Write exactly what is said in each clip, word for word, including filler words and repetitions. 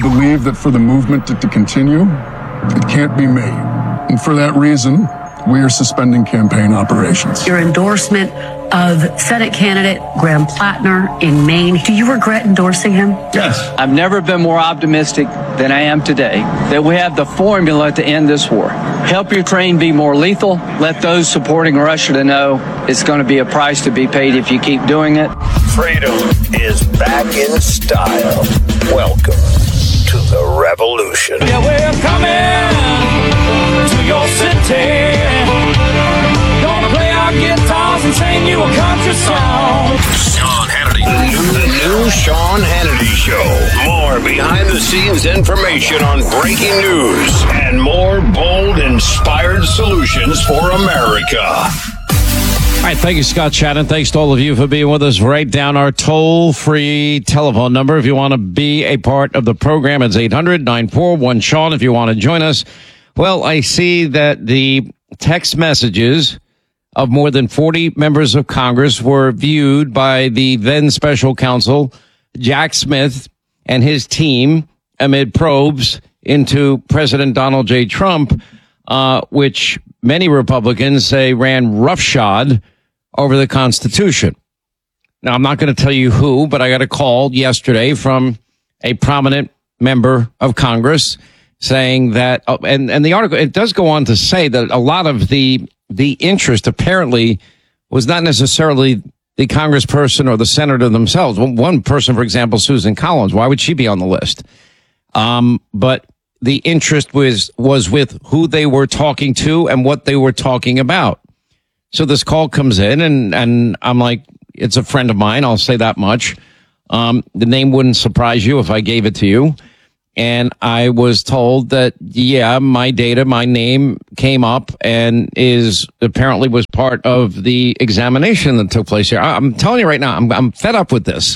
believe that for the movement to, to continue, it can't be me. And for that reason, we are suspending campaign operations. Your endorsement of Senate candidate Graham Plattner in Maine. Do you regret endorsing him? Yes. I've never been more optimistic than I am today that we have the formula to end this war. Help Ukraine be more lethal. Let those supporting Russia to know it's going to be a price to be paid if you keep doing it. Freedom is back in style. Welcome to the revolution. Yeah, we're coming to your city. Gonna play our guitars and sing you a country song. Sean Hannity. The new Sean Hannity Show. More behind-the-scenes information on breaking news and more bold, inspired solutions for America. All right, thank you, Scott Shannon. Thanks to all of you for being with us. Write down our toll-free telephone number if you want to be a part of the program. It's eight hundred, nine four one, Sean if you want to join us. Well, I see that the text messages of more than forty members of Congress were viewed by the then special counsel, Jack Smith, and his team amid probes into President Donald J. Trump, uh, which many Republicans say ran roughshod over the Constitution. Now, I'm not going to tell you who, but I got a call yesterday from a prominent member of Congress saying that, oh, and, and the article, it does go on to say that a lot of the, the interest apparently was not necessarily the congressperson or the senator themselves. One person, for example, Susan Collins, why would she be on the list? Um, but the interest was, was with who they were talking to and what they were talking about. So this call comes in and, and I'm like, it's a friend of mine. I'll say that much. Um, the name wouldn't surprise you if I gave it to you. And I was told that, yeah, my data, my name came up and is apparently was part of the examination that took place here. I'm telling you right now, I'm, I'm fed up with this.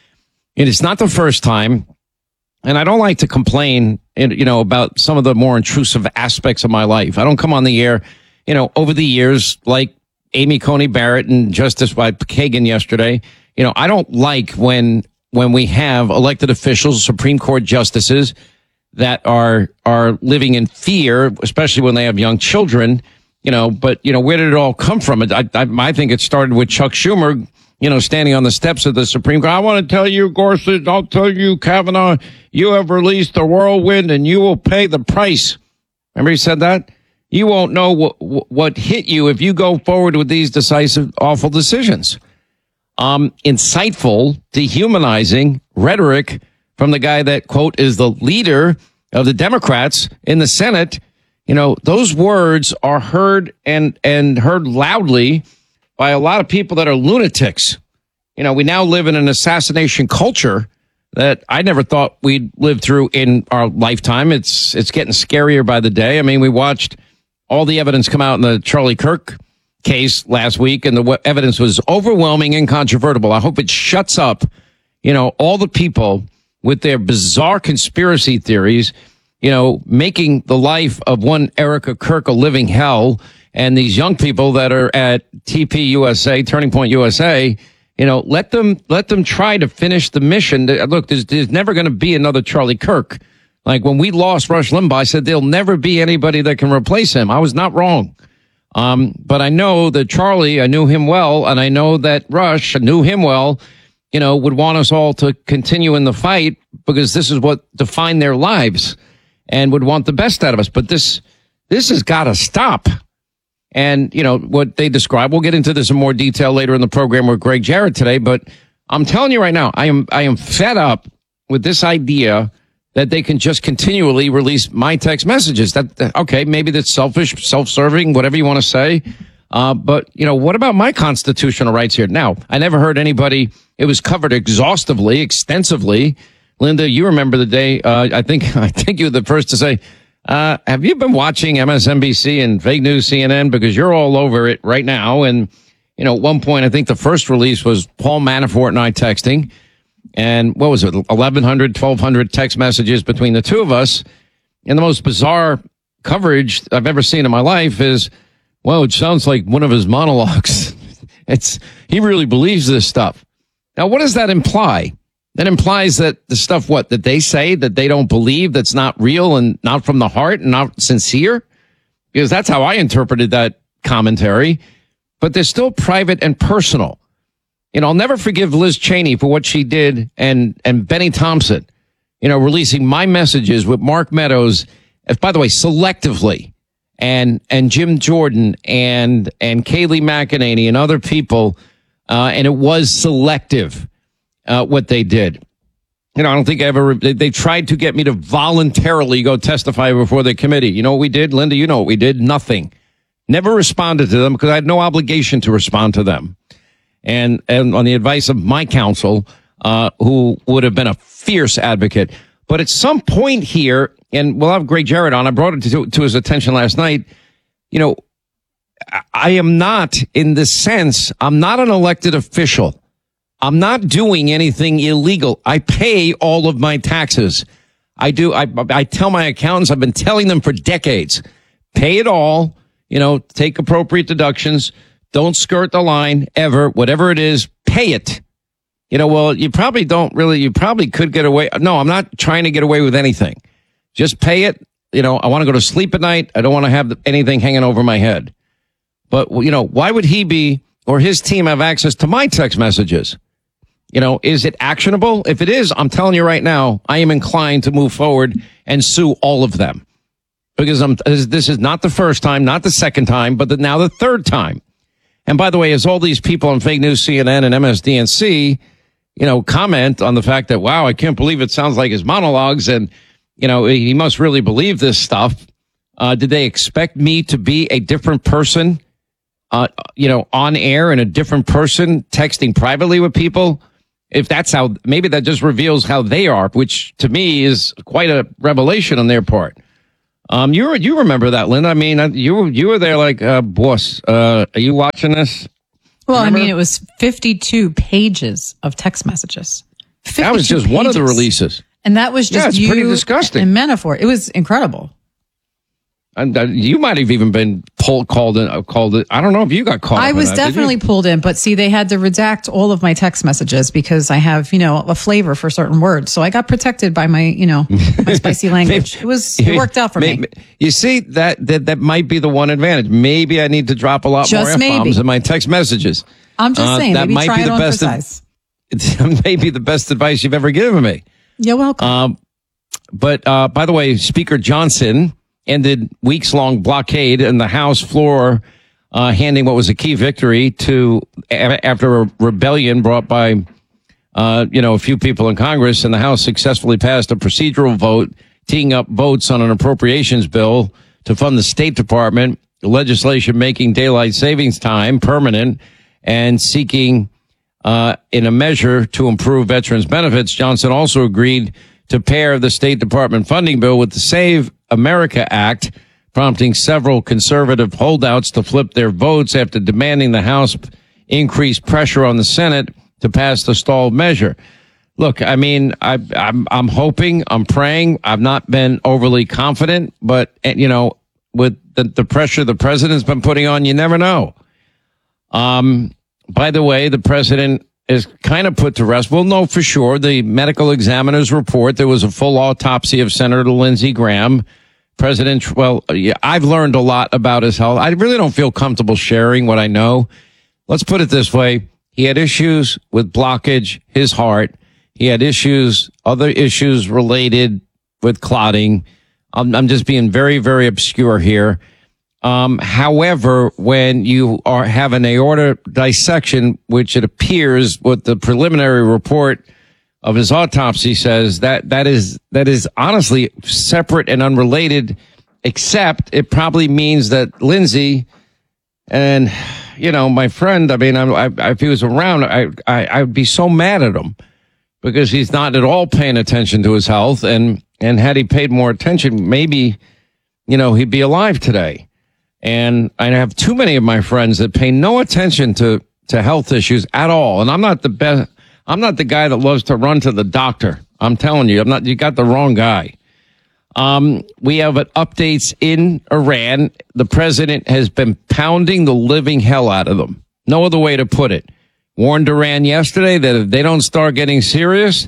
It is not the first time. And I don't like to complain, you know, about some of the more intrusive aspects of my life. I don't come on the air, you know, over the years, like Amy Coney Barrett and Justice Kagan yesterday. You know, I don't like when when we have elected officials, Supreme Court justices that are are living in fear, especially when they have young children. You know, but, you know, where did it all come from? I, I, I think it started with Chuck Schumer, you know, standing on the steps of the Supreme Court. I want to tell you, Gorsuch, I'll tell you, Kavanaugh, you have released the whirlwind and you will pay the price. Remember he said that? You won't know what, what hit you if you go forward with these decisive, awful decisions. Um, insightful, dehumanizing rhetoric from the guy that, quote, is the leader of the Democrats in the Senate. You know, those words are heard and, and heard loudly by a lot of people that are lunatics. You know, we now live in an assassination culture that I never thought we'd live through in our lifetime. It's, it's getting scarier by the day. I mean, we watched all the evidence come out in the Charlie Kirk case last week, and the evidence was overwhelming and incontrovertible. I hope it shuts up, you know, all the people with their bizarre conspiracy theories, you know, making the life of one Erica Kirk a living hell. And these young people that are at T P U S A, Turning Point U S A, you know, let them, let them try to finish the mission. Look, there's, there's never going to be another Charlie Kirk. Like when we lost Rush Limbaugh, I said there'll never be anybody that can replace him. I was not wrong. Um, but I know that Charlie, I knew him well, and I know that Rush, I knew him well, you know, would want us all to continue in the fight because this is what defined their lives and would want the best out of us. But this, this has got to stop. And, you know, what they describe, we'll get into this in more detail later in the program with Greg Jarrett today. But I'm telling you right now, I am, I am fed up with this idea that they can just continually release my text messages. That, okay, maybe that's selfish, self-serving, whatever you want to say. Uh, but, you know, what about my constitutional rights here? Now, I never heard anybody, it was covered exhaustively, extensively. Linda, you remember the day, uh, I think, I think you were the first to say, uh, have you been watching M S N B C and fake news C N N? Because you're all over it right now. And, you know, at one point, I think the first release was Paul Manafort and I texting. And what was it, eleven hundred, twelve hundred text messages between the two of us. And the most bizarre coverage I've ever seen in my life is, well, it sounds like one of his monologues. It's, he really believes this stuff. Now, what does that imply? That implies that the stuff, what, that they say that they don't believe, that's not real and not from the heart and not sincere? Because that's how I interpreted that commentary. But they're still private and personal. You know, I'll never forgive Liz Cheney for what she did and, and Benny Thompson, you know, releasing my messages with Mark Meadows, as, by the way, selectively, and, and Jim Jordan and, and Kayleigh McEnany and other people. Uh, and it was selective, uh, what they did. You know, I don't think I ever, they, they tried to get me to voluntarily go testify before the committee. You know what we did? Linda, you know what we did? Nothing. Never responded to them because I had no obligation to respond to them. And, and on the advice of my counsel, uh, who would have been a fierce advocate. But at some point here, and we'll have Greg Jarrett on, I brought it to, to his attention last night, you know, I am not, in this sense, I'm not an elected official. I'm not doing anything illegal. I pay all of my taxes. I do. I, I tell my accountants, I've been telling them for decades, pay it all, you know, take appropriate deductions. Don't skirt the line ever. Whatever it is, pay it. You know, well, you probably don't really, you probably could get away. No, I'm not trying to get away with anything. Just pay it. You know, I want to go to sleep at night. I don't want to have anything hanging over my head. But, you know, why would he be or his team have access to my text messages? You know, is it actionable? If it is, I'm telling you right now, I am inclined to move forward and sue all of them. Because I'm, this is not the first time, not the second time, but the, now the third time. And by the way, as all these people on Fake News C N N and M S D N C, you know, comment on the fact that, wow, I can't believe it sounds like his monologues and, you know, he must really believe this stuff. Uh, did they expect me to be a different person, uh, you know, on air and a different person texting privately with people? If that's how, maybe that just reveals how they are, which to me is quite a revelation on their part. Um, you you remember that, Linda? I mean, you you were there like, uh, boss, uh, are you watching this? Well, Remember? I mean, it was fifty-two pages of text messages. That was just pages. one of the releases. And that was just yeah, it's you pretty disgusting. and Manafort. It was incredible. And uh, you might have even been pulled, called in, uh, called it. I don't know if you got called. I was that, definitely pulled in, but see, they had to redact all of my text messages because I have, you know, a flavor for certain words. So I got protected by my, you know, my spicy language. Maybe, it was, it worked out for maybe, me. You see, that, that that might be the one advantage. Maybe I need to drop a lot Just more F-bombs maybe. in my text messages. I'm just uh, saying, that maybe might try be it the on best for of, size. It may be the best advice you've ever given me. You're welcome. Um, but uh, by the way, Speaker Johnson ended weeks-long blockade in the House floor, uh, handing what was a key victory to a- after a rebellion brought by, uh, you know, a few people in Congress, and the House successfully passed a procedural vote, teeing up votes on an appropriations bill to fund the State Department, legislation making daylight savings time permanent and seeking, uh, in a measure to improve veterans' benefits. Johnson also agreed to pair the State Department funding bill with the Save America Act, prompting several conservative holdouts to flip their votes after demanding the House increase pressure on the Senate to pass the stalled measure. Look, I mean, I, I'm, I'm hoping, I'm praying. I've not been overly confident, but, you know, with the, the pressure the president's been putting on, you never know. Um, by the way, the president is kind of put to rest. We'll know for sure. The medical examiner's report, there was a full autopsy of Senator Lindsey Graham. President, well, yeah, I've learned a lot about his health. I really don't feel comfortable sharing what I know. Let's put it this way. He had issues with blockage, his heart. He had issues, other issues related with clotting. I'm, I'm just being very, very obscure here. Um, however, when you are have an aorta dissection, which it appears what the preliminary report of his autopsy says, that that is that is honestly separate and unrelated, except it probably means that Lindsey and, you know, my friend, I mean, I, I, if he was around, I, I I'd be so mad at him because he's not at all paying attention to his health, and and had he paid more attention, maybe, you know, he'd be alive today. And I have too many of my friends that pay no attention to, to health issues at all. And I'm not the best. I'm not the guy that loves to run to the doctor. I'm telling you, I'm not, you got the wrong guy. Um, we have updates in Iran. The president has been pounding the living hell out of them. No other way to put it. Warned Iran yesterday that if they don't start getting serious,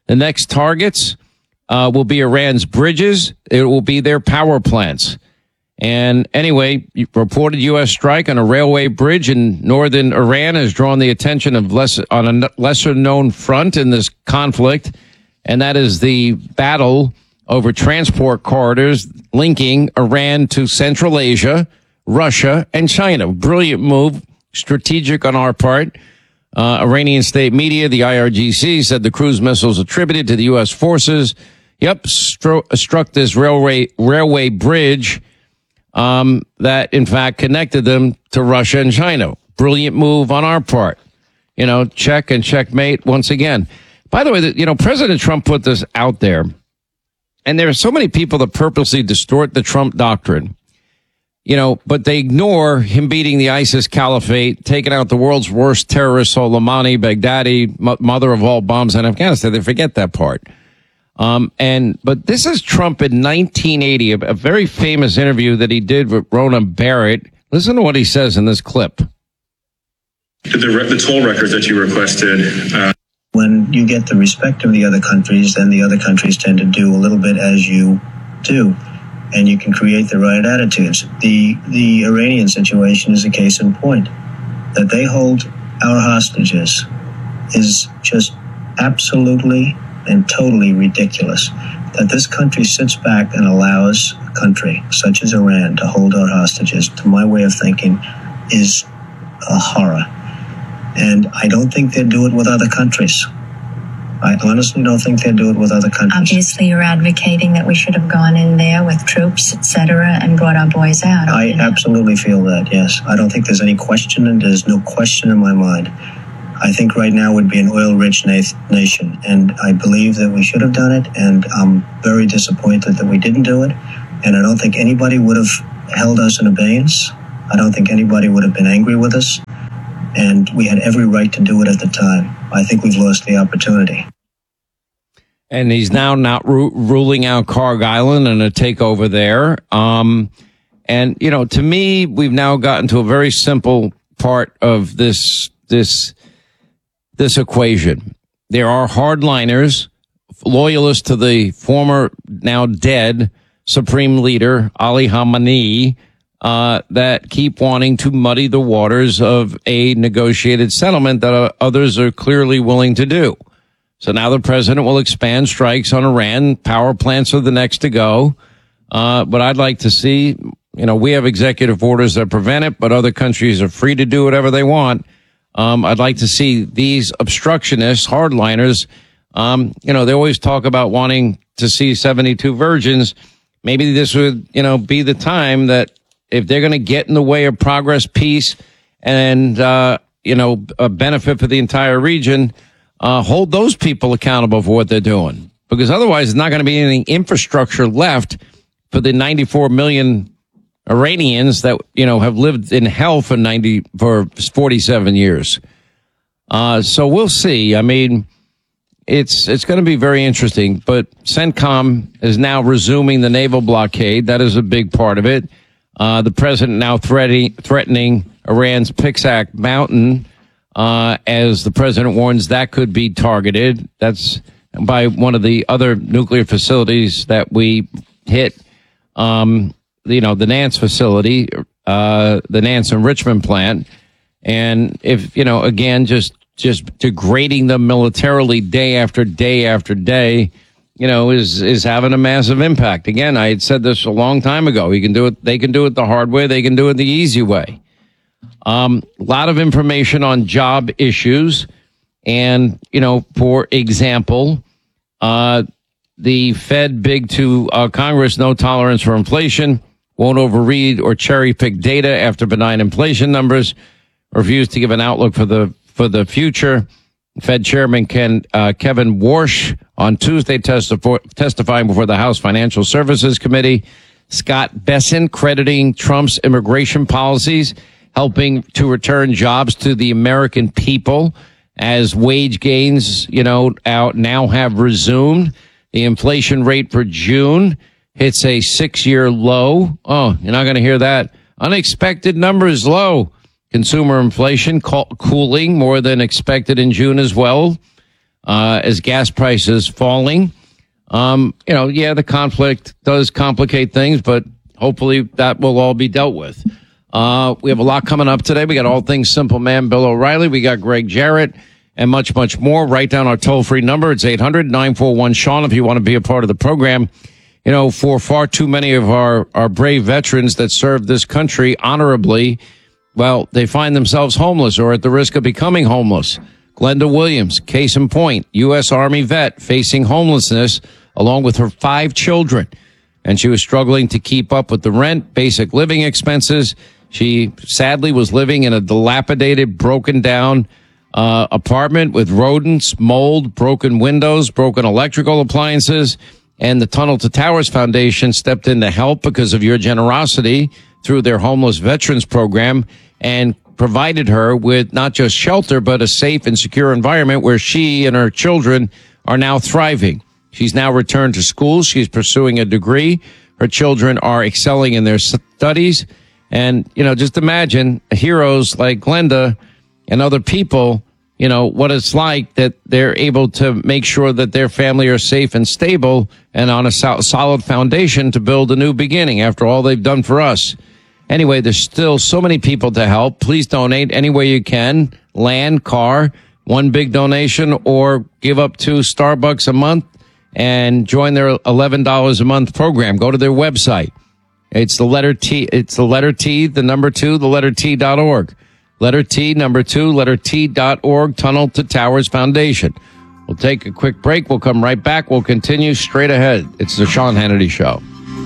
The next targets uh, will be Iran's bridges. It will be their power plants. And anyway, reported U S strike on a railway bridge in northern Iran has drawn the attention of less on a lesser known front in this conflict, and that is the battle over transport corridors linking Iran to Central Asia, Russia, and China. Brilliant move, strategic on our part. Uh, Iranian state media, the I R G C, said the cruise missiles attributed to the U S forces, yep, stro- struck this railway railway bridge um, that, in fact, connected them to Russia and China. Brilliant move on our part. You know, check and checkmate once again. By the way, you know, President Trump put this out there, and there are so many people that purposely distort the Trump doctrine. You know, but they ignore him beating the ISIS caliphate, taking out the world's worst terrorist, Soleimani, Baghdadi, m- mother of all bombs in Afghanistan. They forget that part. Um, and, but this is Trump in nineteen eighty, a, a very famous interview that he did with Ronan Barrett. Listen to what he says in this clip. The, the toll records that you requested. Uh- when you get the respect of the other countries, then the other countries tend to do a little bit as you do, and you can create the right attitudes. The, the Iranian situation is a case in point. That they hold our hostages is just absolutely and totally ridiculous. That this country sits back and allows a country such as Iran to hold our hostages, to my way of thinking, is a horror. And I don't think they'd do it with other countries. I honestly don't think they'd do it with other countries. Obviously, you're advocating that we should have gone in there with troops, et cetera, and brought our boys out. I you know? absolutely feel that, yes. I don't think there's any question, and there's no question in my mind. I think right now would be an oil-rich na- nation, and I believe that we should have done it, and I'm very disappointed that we didn't do it, and I don't think anybody would have held us in abeyance. I don't think anybody would have been angry with us, and we had every right to do it at the time. I think we've lost the opportunity. And he's now not ru- ruling out Karg Island and a takeover there. Um, and, you know, to me, we've now gotten to a very simple part of this, this, this equation. There are hardliners, loyalists to the former, now dead, supreme leader, Ali Khamenei, uh, that keep wanting to muddy the waters of a negotiated settlement that uh, others are clearly willing to do. So now the president will expand strikes on Iran. Power plants are the next to go. Uh, but I'd like to see, you know, we have executive orders that prevent it, but other countries are free to do whatever they want. Um, I'd like to see these obstructionists, hardliners, um, you know, they always talk about wanting to see seventy-two virgins. Maybe this would, you know, be the time that if they're going to get in the way of progress, peace, and, uh, you know, a benefit for the entire region, uh, hold those people accountable for what they're doing. Because otherwise, there's not going to be any infrastructure left for the ninety-four million Iranians that, you know, have lived in hell for ninety, for forty-seven years. Uh, so we'll see. I mean, it's, it's going to be very interesting, but CENTCOM is now resuming the naval blockade. That is a big part of it. Uh, the president now threatening, threatening Iran's Pixak Mountain, uh, as the president warns that could be targeted. That's by one of the other nuclear facilities that we hit, um, you know, the Nance facility, uh, the Nance enrichment plant. And if, you know, again, just, just degrading them militarily day after day after day, you know, is, is having a massive impact. Again, I had said this a long time ago. You can do it. They can do it the hard way. They can do it the easy way. Um, a lot of information on job issues. And, you know, for example, uh, the Fed big to uh, Congress, no tolerance for inflation, won't overread or cherry pick data after benign inflation numbers, refused to give an outlook for the, for the future. Fed Chairman Ken, uh, Kevin Warsh on Tuesday testif- testifying before the House Financial Services Committee. Scott Bessent crediting Trump's immigration policies, helping to return jobs to the American people as wage gains, you know, out now have resumed. The inflation rate for June hits a six-year low. Oh, you're not going to hear that. Unexpected numbers low. Consumer inflation co- cooling more than expected in June as well. uh, as gas prices falling. Um, you know, yeah, the conflict does complicate things, but hopefully that will all be dealt with. Uh, we have a lot coming up today. We got All Things Simple Man, Bill O'Reilly. We got Greg Jarrett and much, much more. Write down our toll-free number. It's eight hundred, nine four one, Sean if you want to be a part of the program. You know, for far too many of our, our brave veterans that served this country honorably, well, they find themselves homeless or at the risk of becoming homeless. Glenda Williams, case in point, U S Army vet facing homelessness along with her five children. And she was struggling to keep up with the rent, basic living expenses. She sadly was living in a dilapidated, broken down uh, apartment with rodents, mold, broken windows, broken electrical appliances. And the Tunnel to Towers Foundation stepped in to help because of your generosity through their homeless veterans program and provided her with not just shelter, but a safe and secure environment where she and her children are now thriving. She's now returned to school. She's pursuing a degree. Her children are excelling in their studies. And, you know, just imagine heroes like Glenda and other people, you know, what it's like that they're able to make sure that their family are safe and stable and on a so- solid foundation to build a new beginning after all they've done for us. Anyway, there's still so many people to help. Please donate any way you can. Land, car, one big donation, or give up to Starbucks a month and join their eleven dollars a month program. Go to their website. It's the letter T. It's the letter T, the number two, the letter T dot org. Letter T, number two, letter T dot org, Tunnel to Towers Foundation. We'll take a quick break. We'll come right back. We'll continue straight ahead. It's the Sean Hannity Show.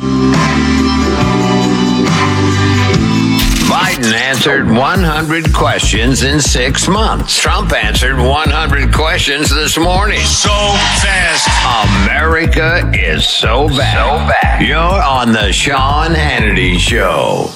Biden answered one hundred questions in six months. Trump answered one hundred questions this morning. So fast. America is so bad. So bad. You're on the Sean Hannity Show.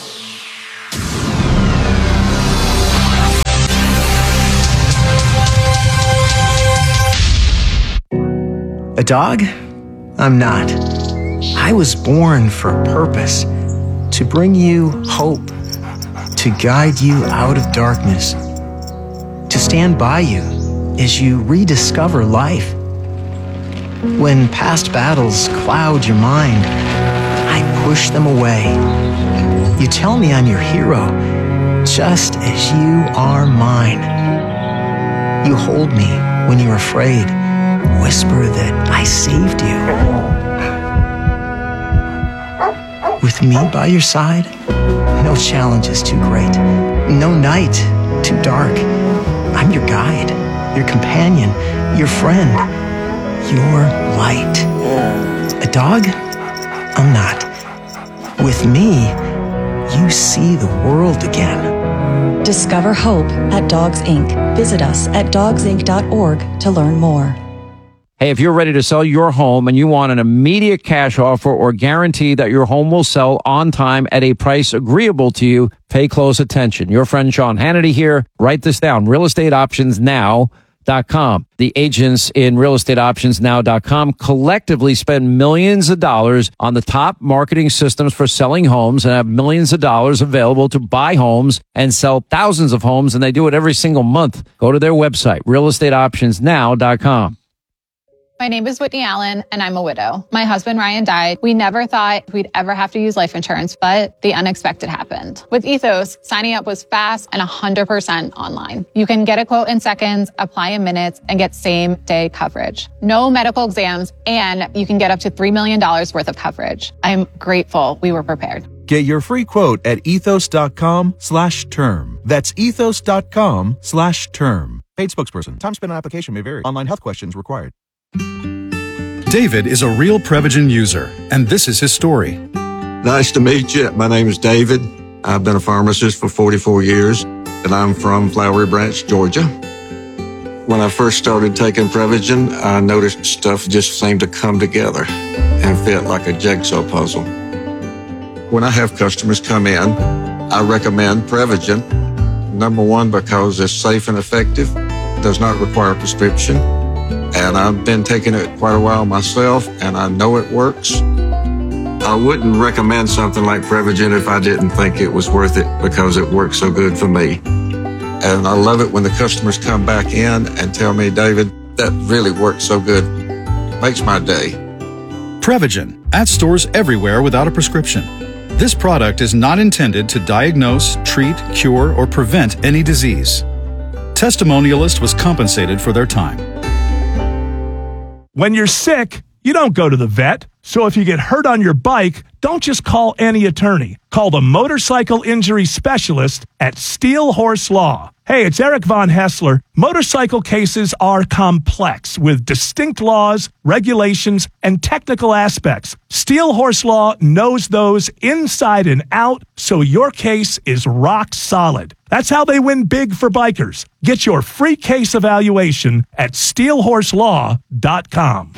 A dog? I'm not. I was born for a purpose. To bring you hope. To guide you out of darkness. To stand by you as you rediscover life. When past battles cloud your mind, I push them away. You tell me I'm your hero, just as you are mine. You hold me when you're afraid, whisper that I saved you. With me by your side, no challenge is too great, no night too dark. I'm your guide, your companion, your friend, your light. A dog? I'm not. With me, you see the world again. Discover hope at Dogs Incorporated. Visit us at dogs inc dot org to learn more. Hey, if you're ready to sell your home and you want an immediate cash offer or guarantee that your home will sell on time at a price agreeable to you, pay close attention. Your friend Sean Hannity here. Write this down, real estate options now dot com. The agents in real estate options now dot com collectively spend millions of dollars on the top marketing systems for selling homes and have millions of dollars available to buy homes and sell thousands of homes, and they do it every single month. Go to their website, real estate options now dot com. My name is Whitney Allen, and I'm a widow. My husband, Ryan, died. We never thought we'd ever have to use life insurance, but the unexpected happened. With Ethos, signing up was fast and one hundred percent online. You can get a quote in seconds, apply in minutes, and get same-day coverage. No medical exams, and you can get up to three million dollars worth of coverage. I'm grateful we were prepared. Get your free quote at ethos.com slash term. That's ethos.com slash term. Paid spokesperson. Time spent on application may vary. Online health questions required. David is a real Prevagen user, and this is his story. Nice to meet you. My name is David. I've been a pharmacist for forty-four years, and I'm from Flowery Branch, Georgia. When I first started taking Prevagen, I noticed stuff just seemed to come together and fit like a jigsaw puzzle. When I have customers come in, I recommend Prevagen. Number one, because it's safe and effective, does not require a prescription. And I've been taking it quite a while myself, and I know it works. I wouldn't recommend something like Prevagen if I didn't think it was worth it because it works so good for me. And I love it when the customers come back in and tell me, David, that really works so good. Makes my day. Prevagen, at stores everywhere without a prescription. This product is not intended to diagnose, treat, cure, or prevent any disease. Testimonialist was compensated for their time. When you're sick, you don't go to the vet. So if you get hurt on your bike, don't just call any attorney. Call the motorcycle injury specialist at Steel Horse Law. Hey, it's Eric Von Hessler. Motorcycle cases are complex with distinct laws, regulations, and technical aspects. Steel Horse Law knows those inside and out, so your case is rock solid. That's how they win big for bikers. Get your free case evaluation at steel horse law dot com.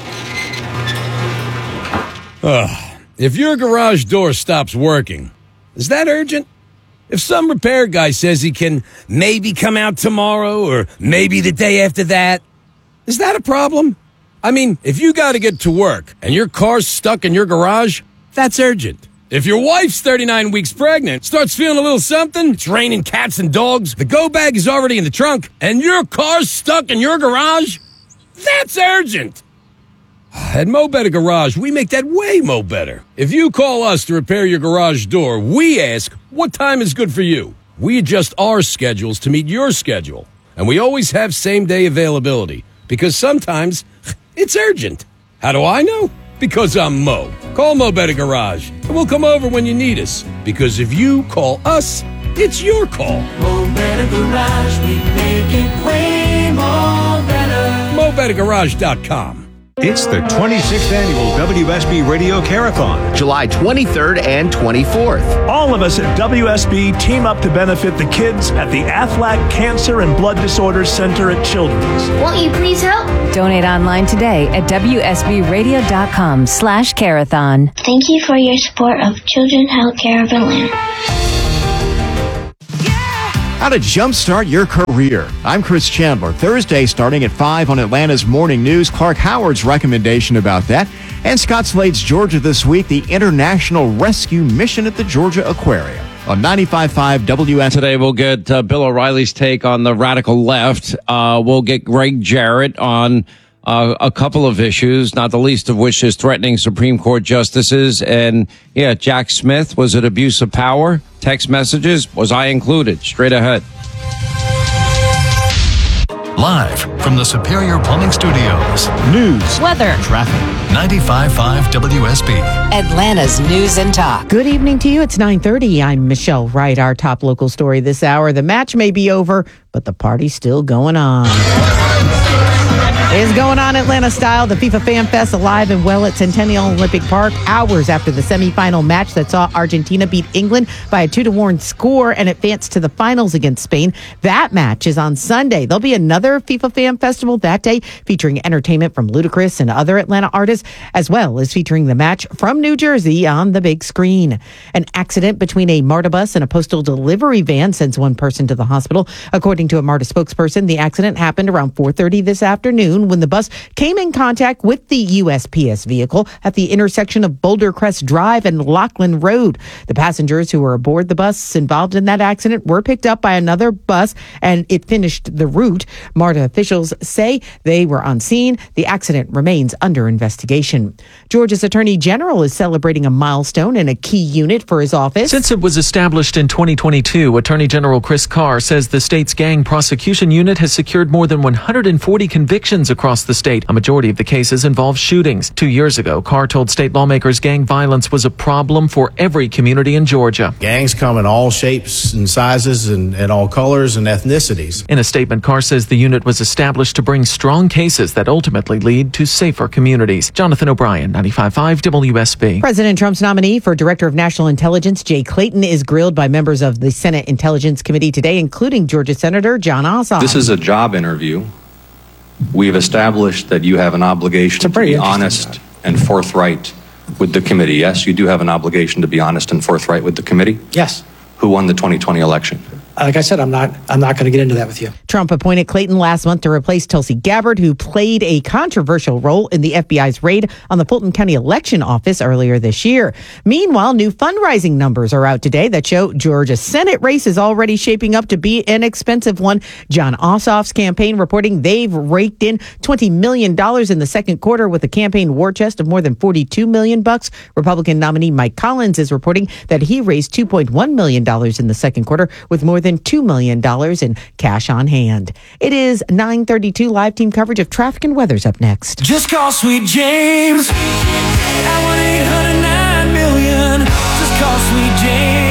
Ugh. If your garage door stops working, is that urgent? If some repair guy says he can maybe come out tomorrow or maybe the day after that, is that a problem? I mean, if you got to get to work and your car's stuck in your garage, that's urgent. If your wife's thirty-nine weeks pregnant, starts feeling a little something, it's raining cats and dogs, the go bag is already in the trunk, and your car's stuck in your garage, that's urgent. At Mo Better Garage, we make that way mo better. If you call us to repair your garage door, we ask, what time is good for you? We adjust our schedules to meet your schedule. And we always have same-day availability, because sometimes it's urgent. How do I know? Because I'm Mo. Call Mo Better Garage, and we'll come over when you need us. Because if you call us, it's your call. Mo Better Garage, we make it way more better. Mo Better Garage dot com. It's the twenty-sixth Annual W S B Radio Carathon, July twenty-third and twenty-fourth. All of us at W S B team up to benefit the kids at the Aflac Cancer and Blood Disorders Center at Children's. Won't you please help? Donate online today at W S B radio dot com slash carathon. Thank you for your support of Children's Healthcare of Atlanta. How to jumpstart your career. I'm Chris Chandler. Thursday starting at five on Atlanta's Morning News. Clark Howard's recommendation about that. And Scott Slade's Georgia This Week, the International Rescue Mission at the Georgia Aquarium. On ninety-five point five W S. Today we'll get uh, Bill O'Reilly's take on the radical left. Uh, we'll get Greg Jarrett on uh, a couple of issues, not the least of which is threatening Supreme Court justices. And, yeah, Jack Smith, was it abuse of power? Text messages, was I included? Straight ahead. Live from the Superior Plumbing Studios. News, weather, traffic. ninety-five point five W S B. Atlanta's News and Talk. Good evening to you. It's nine thirty. I'm Michelle Wright. Our top local story this hour. The match may be over, but the party's still going on. Is going on Atlanta style. The FIFA Fan Fest alive and well at Centennial Olympic Park hours after the semifinal match that saw Argentina beat England by a two to one score and advance to the finals against Spain. That match is on Sunday. There'll be another FIFA Fan Festival that day featuring entertainment from Ludacris and other Atlanta artists, as well as featuring the match from New Jersey on the big screen. An accident between a MARTA bus and a postal delivery van sends one person to the hospital. According to a MARTA spokesperson, the accident happened around four thirty this afternoon when the bus came in contact with the U S P S vehicle at the intersection of Boulder Crest Drive and Lachlan Road. The passengers who were aboard the bus involved in that accident were picked up by another bus, and it finished the route. MARTA officials say they were on scene. The accident remains under investigation. Georgia's Attorney General is celebrating a milestone in a key unit for his office. Since it was established in twenty twenty-two, Attorney General Chris Carr says the state's gang prosecution unit has secured more than one hundred forty convictions across the state. A majority of the cases involve shootings. Two years ago, Carr told state lawmakers gang violence was a problem for every community in Georgia. Gangs come in all shapes and sizes and, and all colors and ethnicities. In a statement, Carr says the unit was established to bring strong cases that ultimately lead to safer communities. Jonathan O'Brien, ninety-five point five W S B. President Trump's nominee for Director of National Intelligence, Jay Clayton, is grilled by members of the Senate Intelligence Committee today, including Georgia Senator John Ossoff. This is a job interview. We've established that you have an obligation to be honest job. and forthright with the committee. Yes, you do have an obligation to be honest and forthright with the committee? Yes. Who won the twenty twenty election? like I said, I'm not I'm not going to get into that with you. Trump appointed Clayton last month to replace Tulsi Gabbard, who played a controversial role in the F B I's raid on the Fulton County Election Office earlier this year. Meanwhile, new fundraising numbers are out today that show Georgia's Senate race is already shaping up to be an expensive one. John Ossoff's campaign reporting they've raked in twenty million dollars in the second quarter with a campaign war chest of more than forty-two million bucks. Republican nominee Mike Collins is reporting that he raised two point one million dollars in the second quarter with more than two million dollars in cash on hand. It is nine thirty-two. Live team coverage of traffic and weather's up next. Just call Sweet James at one eight hundred nine million. Just call Sweet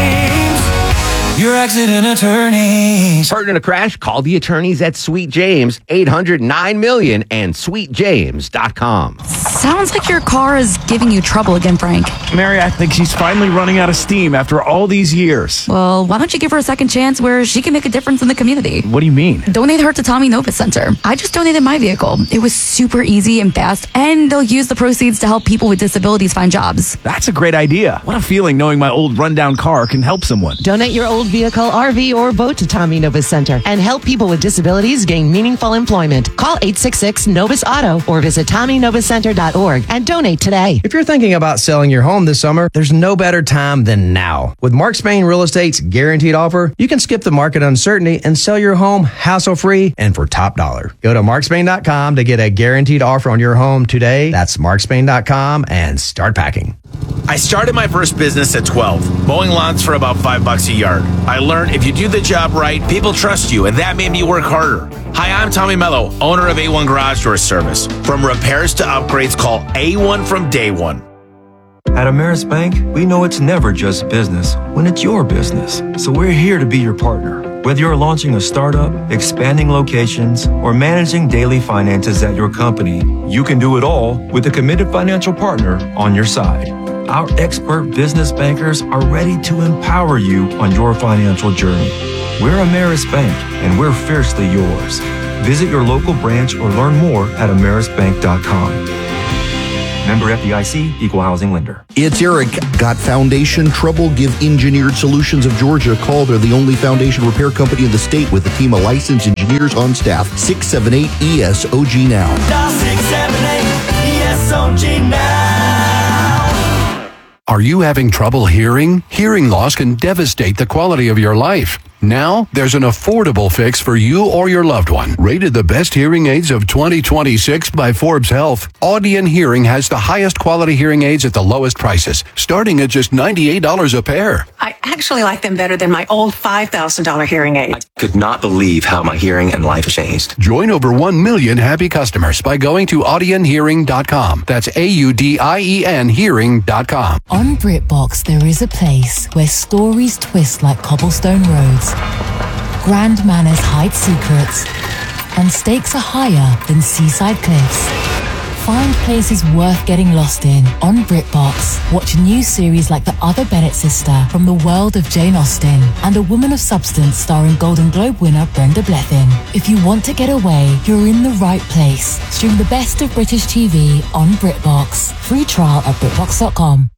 James, your accident attorneys. Hurt in a crash? Call the attorneys at Sweet James, eight hundred nine million and sweet james dot com. Sounds like your car is giving you trouble again, Frank. Mary, I think she's finally running out of steam after all these years. Well, why don't you give her a second chance where she can make a difference in the community? What do you mean? Donate her to Tommy Nova Center. I just donated my vehicle. It was super easy and fast, and they'll use the proceeds to help people with disabilities find jobs. That's a great idea. What a feeling knowing my old rundown car can help someone. Donate your old vehicle, R V, or boat to Tommy Nova Center and help people with disabilities gain meaningful employment. Call eight six six Novus Auto or visit tommy nova center dot org and donate today. If you're thinking about selling your home this summer, there's no better time than now. With Mark Spain Real Estate's guaranteed offer, you can skip the market uncertainty and sell your home hassle-free and for top dollar. Go to mark spain dot com to get a guaranteed offer on your home today. That's mark spain dot com and start packing. I started my first business at twelve, mowing lawns for about five bucks a yard. I learned if you do the job right, people trust you, and that made me work harder. Hi, I'm Tommy Mello, owner of A one Garage Door Service. From repairs to upgrades, call A one from day one. At Ameris Bank, we know it's never just business when it's your business. So we're here to be your partner. Whether you're launching a startup, expanding locations, or managing daily finances at your company, you can do it all with a committed financial partner on your side. Our expert business bankers are ready to empower you on your financial journey. We're Ameris Bank, and we're fiercely yours. Visit your local branch or learn more at ameris bank dot com. Member F D I C, Equal Housing Lender. It's Eric. Got foundation trouble? Give Engineered Solutions of Georgia a call. They're the only foundation repair company in the state with a team of licensed engineers on staff. six seven eight E S O G now. six seven eight E S O G now. Are you having trouble hearing? Hearing loss can devastate the quality of your life. Now, there's an affordable fix for you or your loved one. Rated the best hearing aids of twenty twenty-six by Forbes Health, Audion Hearing has the highest quality hearing aids at the lowest prices, starting at just ninety-eight dollars a pair. I actually like them better than my old five thousand dollars hearing aid. I could not believe how my hearing and life changed. Join over one million happy customers by going to audion hearing dot com. That's A U D I E N hearing dot com. On BritBox, there is a place where stories twist like cobblestone roads, grand manners hide secrets, and stakes are higher than seaside cliffs. Find places worth getting lost in on BritBox. Watch new series like The Other Bennett Sister from the world of Jane Austen and A Woman of Substance starring Golden Globe winner Brenda Blethyn. If you want to get away, you're in the right place. Stream the best of British T V on BritBox. Free trial at britbox dot com.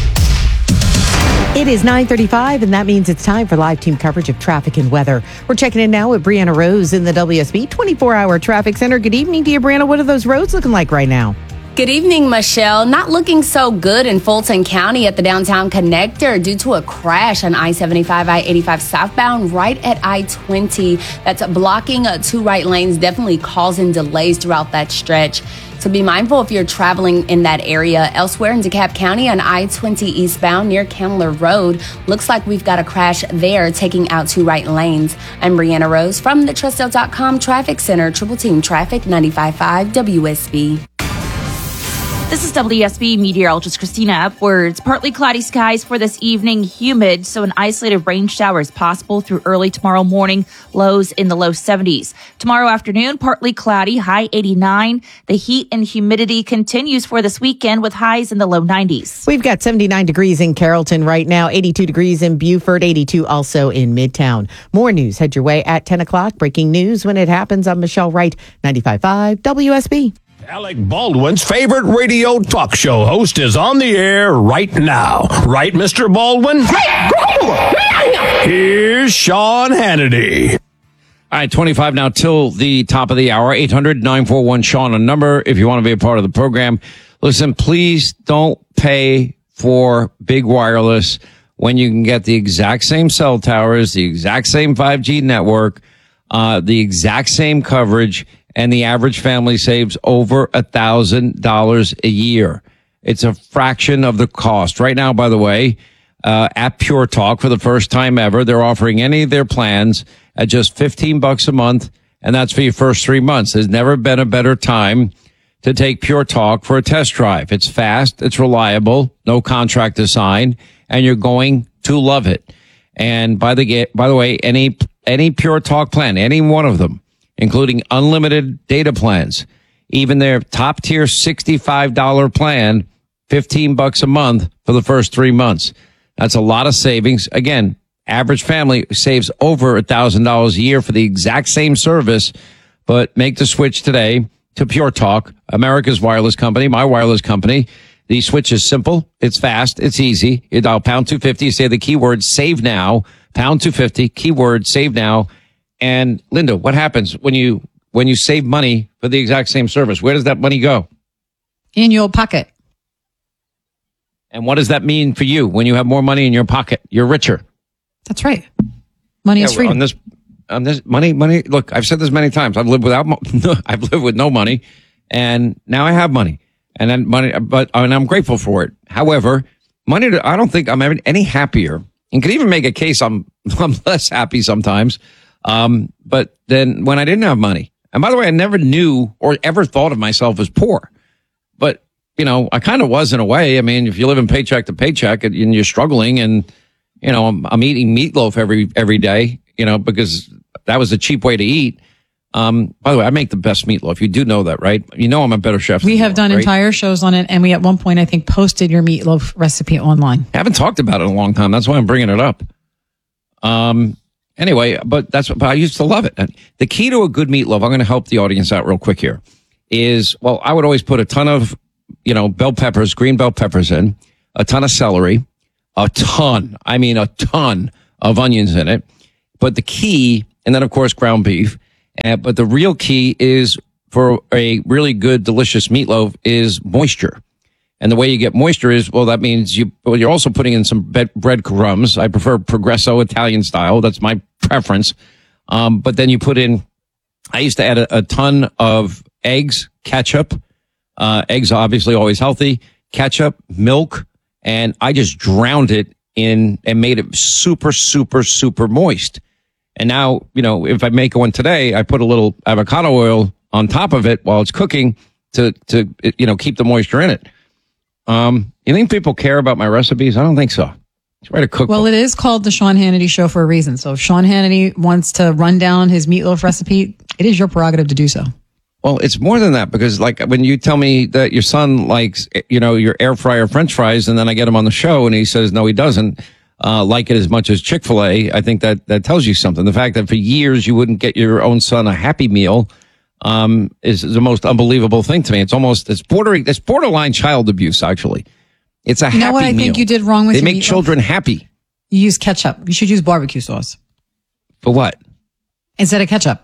It is nine thirty-five, and that means it's time for live team coverage of traffic and weather. We're checking in now with Brianna Rose in the W S B twenty-four hour traffic center. Good evening to you, Brianna. What are those roads looking like right now? Good evening, Michelle. Not looking so good in Fulton County at the downtown connector due to a crash on I seventy-five, I eighty-five southbound right at I twenty. That's blocking uh, two right lanes, definitely causing delays throughout that stretch. So be mindful if you're traveling in that area. Elsewhere in DeKalb County on I twenty eastbound near Candler Road, looks like we've got a crash there taking out two right lanes. I'm Brianna Rose from the Trustdale dot com Traffic Center, Triple Team Traffic ninety-five point five W S B. This is W S B meteorologist Christina Upwards. Partly cloudy skies for this evening, humid, so an isolated rain shower is possible through early tomorrow morning, lows in the low seventies. Tomorrow afternoon, partly cloudy, high eighty-nine. The heat and humidity continues for this weekend with highs in the low nineties. We've got seventy-nine degrees in Carrollton right now, eighty-two degrees in Beaufort, eighty-two also in Midtown. More news head your way at ten o'clock. Breaking news when it happens. I'm Michelle Wright, ninety-five point five W S B. Alec Baldwin's favorite radio talk show host is on the air right now. Right, Mister Baldwin? Here's Sean Hannity. All right, twenty-five now till the top of the hour. eight hundred nine four one Sean, a number if you want to be a part of the program. Listen, please don't pay for big wireless when you can get the exact same cell towers, the exact same five G network, uh, the exact same coverage, and the average family saves over a thousand dollars a year. It's a fraction of the cost. Right now, by the way, uh, at Pure Talk, for the first time ever, they're offering any of their plans at just fifteen bucks a month, and that's for your first three months. There's never been a better time to take Pure Talk for a test drive. It's fast, it's reliable, no contract to sign, and you're going to love it. And by the by the way, any any Pure Talk plan, any one of them, including unlimited data plans, even their top tier sixty-five dollars plan, fifteen bucks a month for the first three months. That's a lot of savings. Again, average family saves over a thousand dollars a year for the exact same service, but make the switch today to Pure Talk, America's wireless company, my wireless company. The switch is simple. It's fast. It's easy. You dial pound two fifty, you say the keyword save now, pound two fifty, keyword save now. And Linda, what happens when you, when you save money for the exact same service? Where does that money go? In your pocket. And what does that mean for you when you have more money in your pocket? You're richer. That's right. Money yeah, is free. On this, on this money, money. Look, I've said this many times. I've lived without, mo- I've lived with no money, and now I have money, and then money, but and I'm grateful for it. However, money, I don't think I'm ever any happier, and could even make a case I'm I'm less happy sometimes. Um, but then when I didn't have money, and by the way, I never knew or ever thought of myself as poor, but you know, I kind of was in a way. I mean, if you live in paycheck to paycheck and you're struggling, and you know, I'm, I'm eating meatloaf every every day, you know, because that was a cheap way to eat. Um, by the way, I make the best meatloaf. You do know that, right? You know I'm a better chef. We have you, done right? entire shows on it, and we at one point, I think, posted your meatloaf recipe online. I haven't talked about it in a long time. That's why I'm bringing it up. Um. Anyway, but that's what but I used to love it. The key to a good meatloaf, I'm going to help the audience out real quick here, is, well, I would always put a ton of, you know, bell peppers, green bell peppers in, a ton of celery, a ton, I mean a ton of onions in it. But the key, and then of course ground beef, uh, but the real key is for a really good, delicious meatloaf is moisture. And the way you get moisture is, well, that means you, well, you're also putting in some bread, breadcrumbs. I prefer Progresso Italian style. That's my preference. Um, but then you put in, I used to add a, a ton of eggs, ketchup, uh, eggs obviously always healthy, ketchup, milk, and I just drowned it in and made it super, super, super moist. And now, you know, if I make one today, I put a little avocado oil on top of it while it's cooking to, to, you know, keep the moisture in it. Um, you think people care about my recipes? I don't think so. Just write a cookbook. Well, it is called the Sean Hannity Show for a reason. So if Sean Hannity wants to run down his meatloaf recipe, it is your prerogative to do so. Well, it's more than that, because like when you tell me that your son likes, you know, your air fryer French fries, and then I get him on the show and he says, no, he doesn't uh, like it as much as Chick-fil-A. I think that that tells you something. The fact that for years you wouldn't get your own son a Happy Meal um, is, is the most unbelievable thing to me. It's almost, it's bordering, it's borderline child abuse, actually. It's a You Happy know what I Meal. think you did wrong with They your make meatloaf? children happy. You use ketchup. You should use barbecue sauce For what? instead of ketchup.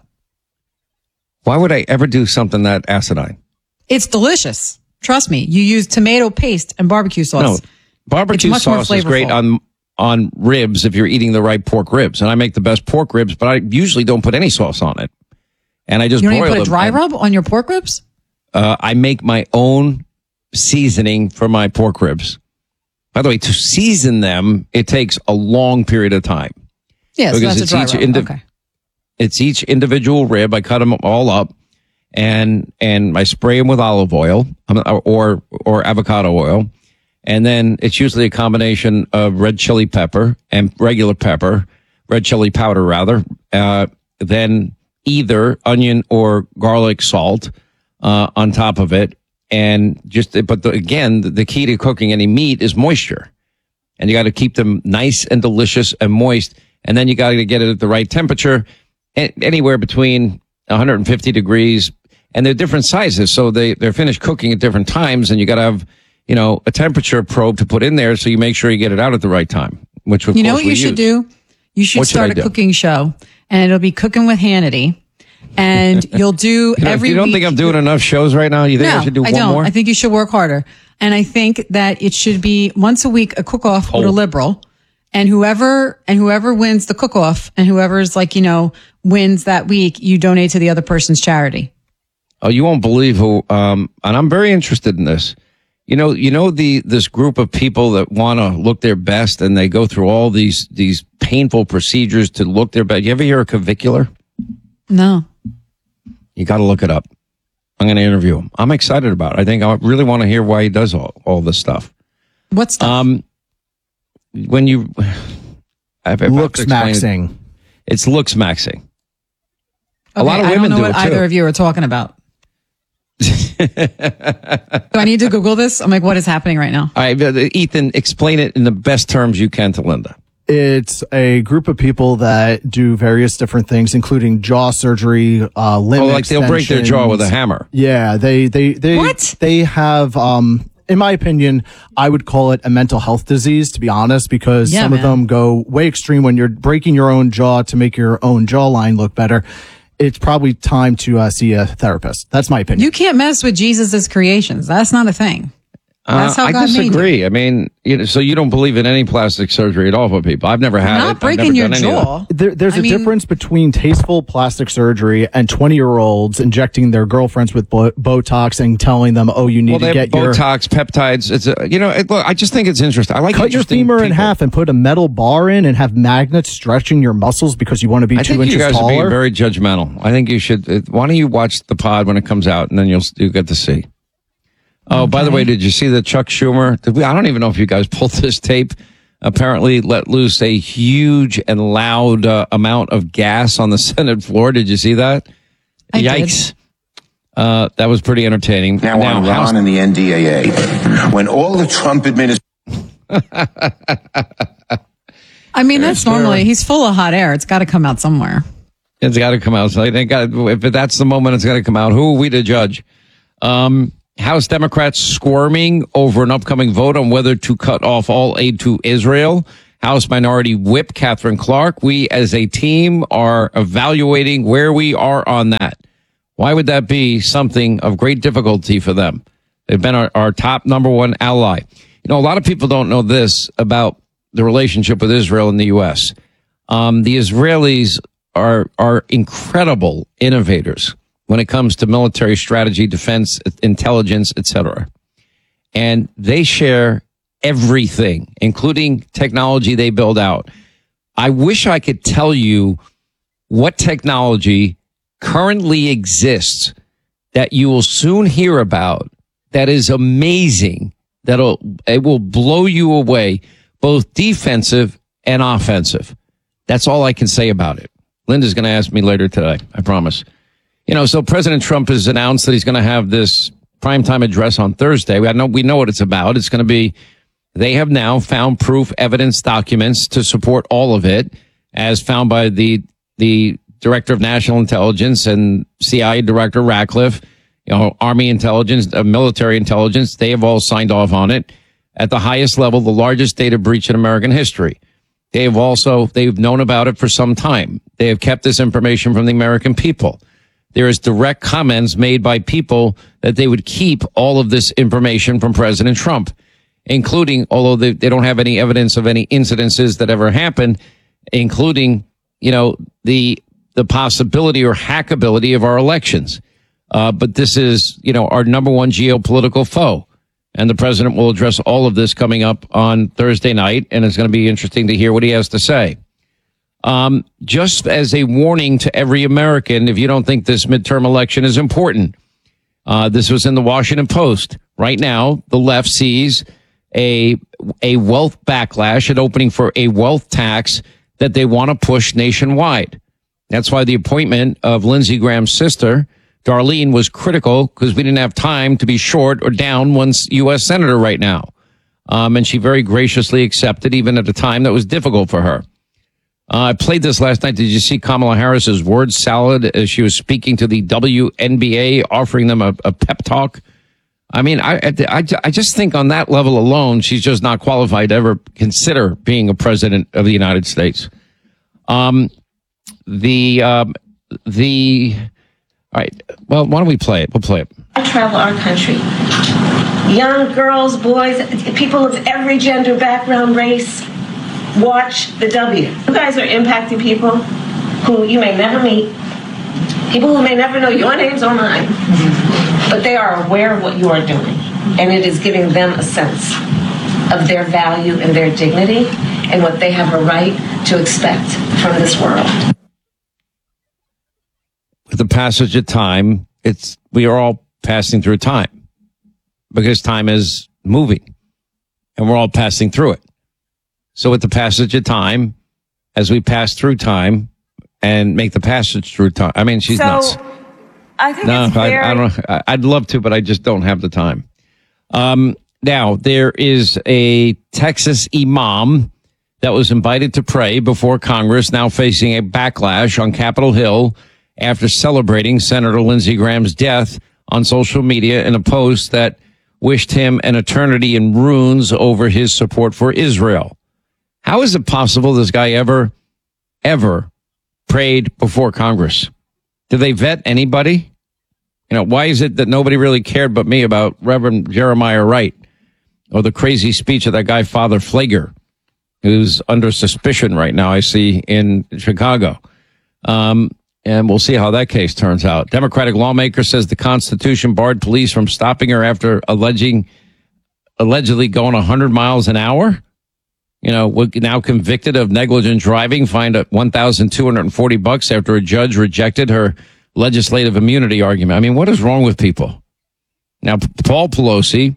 Why would I ever do something that acidine? It's delicious. Trust me. You use tomato paste and barbecue sauce. No, barbecue It's much more sauce is great flavorful. on on ribs if you're eating the right pork ribs. And I make the best pork ribs, but I usually don't put any sauce on it. And I just You don't broil even put a them. dry And, rub on your pork ribs? Uh, I make my own seasoning for my pork ribs. By the way, to season them, it takes a long period of time. Yes, because that's a dry it's rub. each indi- Okay. It's each individual rib. I cut them all up, and and I spray them with olive oil um, or or avocado oil, and then it's usually a combination of red chili pepper and regular pepper, red chili powder rather. Uh, then either onion or garlic salt uh, on top of it, and just but the, again, the, the key to cooking any meat is moisture, and you got to keep them nice and delicious and moist, and then you got to get it at the right temperature. Anywhere between one hundred fifty degrees and they're different sizes. So they, they're finished cooking at different times, and you got to have, you know, a temperature probe to put in there so you make sure you get it out at the right time, which of You know course what you we should use. do? You should What should start I a do? cooking show, and it'll be Cooking with Hannity. And you'll do You know, every you don't week. think I'm doing enough shows right now? You think no, I should do I one don't. more? I think you should work harder. And I think that it should be once a week a cook-off with a Oh. liberal, and whoever and whoever wins the cook-off, and whoever's like you know wins that week, you donate to the other person's charity. Oh, you won't believe who, um, and I'm very interested in this. You know, you know, the, this group of people that want to look their best, and they go through all these, these painful procedures to look their best. You ever hear of Cavicular? No. You got to look it up. I'm going to interview him. I'm excited about it. I think I really want to hear why he does all, all this stuff. What stuff? Um, when you, I've, I've Looks explained it. maxing. It's looks maxing. a Okay, lot of I women don't know do what it too. either of you are talking about. Do I need to Google this? I'm like, what is happening right now? All right, but, uh, Ethan, explain it in the best terms you can to Linda. It's a group of people that do various different things, including jaw surgery, uh, limb Oh, like they'll break their jaw with a extensions. hammer. Yeah, they they they What? they have. Um, in my opinion, I would call it a mental health disease, to be honest, because Yeah, some of man. them go way extreme. When you're breaking your own jaw to make your own jawline look better, it's probably time to uh, see a therapist. That's my opinion. You can't mess with Jesus's creations. That's not a thing. That's how Uh, I God made you. disagree. I mean, you know, so you don't believe in any plastic surgery at all for people? I've never had it. Not I've breaking never your done any of that. jaw. There, there's I a mean- difference between tasteful plastic surgery and twenty year olds injecting their girlfriends with bo- Botox and telling them, oh, you need Well, to they have get your Botox, peptides. It's a, you know, it, look, I just think it's interesting. I like cut your interesting femur in people. half and put a metal bar in and have magnets stretching your muscles because you want to be I two think inches you guys taller. are being very judgmental. I think you should. uh, Why don't you watch the pod when it comes out, and then you'll you get to see. Oh, by the way, did you see that Chuck Schumer? Did we, I don't even know if you guys pulled this tape. Apparently, let loose a huge and loud uh, amount of gas on the Senate floor. Did you see that? I did. Yikes! Uh, that was pretty entertaining. Now, on House- Ron and the N D A A, when all the Trump administration. I mean, that's Fair. normally, he's full of hot air. It's got to come out somewhere. It's got to come out. So I think uh, if that's the moment, it's got to come out. Who are we to judge? Um, House Democrats squirming over an upcoming vote on whether to cut off all aid to Israel. House Minority Whip Catherine Clark. We as a team are evaluating where we are on that. Why would that be something of great difficulty for them? They've been our, our top number one ally. You know, a lot of people don't know this about the relationship with Israel and the U S. Um, the Israelis are are incredible innovators when it comes to military strategy, defense, intelligence, et cetera. And they share everything, including technology they build out. I wish I could tell you what technology currently exists that you will soon hear about that is amazing, that'll it will blow you away, both defensive and offensive. That's all I can say about it. Linda's going to ask me later today, I promise. You know, so President Trump has announced that he's going to have this primetime address on Thursday. We know, we know what it's about. It's going to be, they have now found proof, evidence, documents to support all of it, as found by the the Director of National Intelligence and C I A Director Ratcliffe, you know, Army intelligence, uh, military intelligence. They have all signed off on it at the highest level, the largest data breach in American history. They have also, they've known about it for some time. They have kept this information from the American people. There is direct comments made by people that they would keep all of this information from President Trump, including, although they, they don't have any evidence of any incidences that ever happened, including, you know, the the possibility or hackability of our elections. Uh, but this is, you know, our number one geopolitical foe. And the president will address all of this coming up on Thursday night, and it's going to be interesting to hear what he has to say. Um, just as a warning to every American, if you don't think this midterm election is important, uh, this was in the Washington Post. Right now, the left sees a a wealth backlash, an opening for a wealth tax that they want to push nationwide. That's why the appointment of Lindsey Graham's sister, Darlene, was critical, because we didn't have time to be short or down one U S senator right now. Um, and she very graciously accepted, even at a time that was difficult for her. Uh, I played this last night. Did you see Kamala Harris's word salad as she was speaking to the W N B A, offering them a, a pep talk? I mean, I, I, I just think on that level alone, she's just not qualified to ever consider being a president of the United States. Um, the, um, the, all right. Well, why don't we play it? We'll play it. I travel our country. Young girls, boys, people of every gender, background, race, watch the W. You guys are impacting people who you may never meet, people who may never know your names or mine, but they are aware of what you are doing, and it is giving them a sense of their value and their dignity and what they have a right to expect from this world. With the passage of time, it's we are all passing through time because time is moving and we're all passing through it. So with the passage of time, as we pass through time and make the passage through time, I mean, she's so, nuts. I think no, it's very... I, I don't. I- I'd love to, but I just don't have the time. Um, now there is a Texas imam that was invited to pray before Congress, now facing a backlash on Capitol Hill after celebrating Senator Lindsey Graham's death on social media in a post that wished him an eternity in ruins over his support for Israel. How is it possible this guy ever, ever prayed before Congress? Did they vet anybody? You know, why is it that nobody really cared but me about Reverend Jeremiah Wright or the crazy speech of that guy, Father Flager, who's under suspicion right now, I see, in Chicago. Um, and we'll see how that case turns out. Democratic lawmaker says the Constitution barred police from stopping her after alleging, allegedly going one hundred miles an hour. You know, now convicted of negligent driving, fined at one thousand two hundred forty bucks after a judge rejected her legislative immunity argument. I mean, what is wrong with people? Now, Paul Pelosi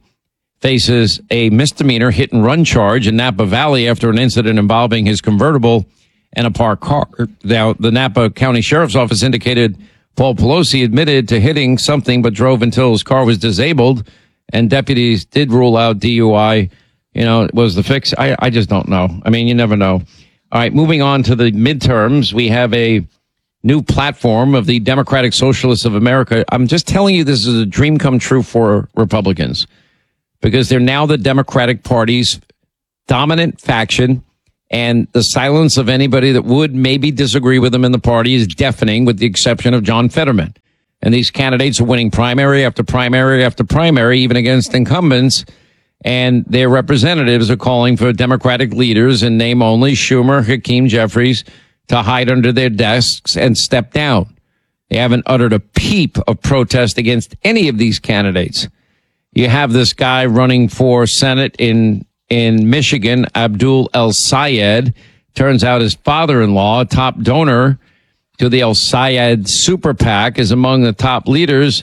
faces a misdemeanor hit and run charge in Napa Valley after an incident involving his convertible and a parked car. Now, the Napa County Sheriff's Office indicated Paul Pelosi admitted to hitting something but drove until his car was disabled, and deputies did rule out D U I. You know, was the fix? I, I just don't know. I mean, you never know. All right, moving on to the midterms, we have a new platform of the Democratic Socialists of America. I'm just telling you, this is a dream come true for Republicans because they're now the Democratic Party's dominant faction, and the silence of anybody that would maybe disagree with them in the party is deafening, with the exception of John Fetterman. And these candidates are winning primary after primary after primary, even against incumbents. And their representatives are calling for Democratic leaders in name only, Schumer, Hakeem Jeffries, to hide under their desks and step down. They haven't uttered a peep of protest against any of these candidates. You have this guy running for Senate in, in Michigan, Abdul El Sayed. Turns out his father-in-law, a top donor to the El Sayed Super PAC, is among the top leaders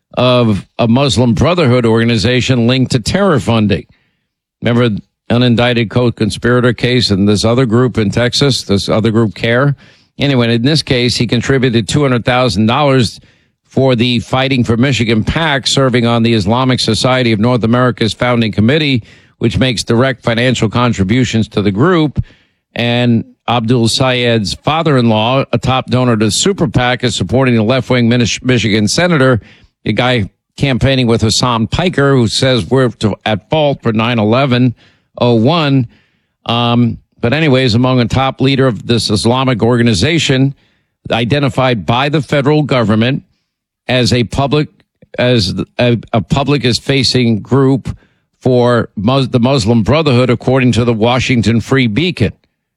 of a Muslim Brotherhood organization linked to terror funding. Remember unindicted co-conspirator case in this other group in Texas, this other group, CARE? Anyway, in this case, he contributed two hundred thousand dollars for the Fighting for Michigan PAC, serving on the Islamic Society of North America's founding committee, which makes direct financial contributions to the group. And Abdul Sayed's father-in-law, a top donor to the Super PAC, is supporting the left-wing Michigan senator, a guy campaigning with Hassan Piker, who says we're to, at fault for nine eleven oh one. Um, but anyways, among a top leader of this Islamic organization, identified by the federal government as a public, as a, a public is facing group for Mus- the Muslim Brotherhood, according to the Washington Free Beacon.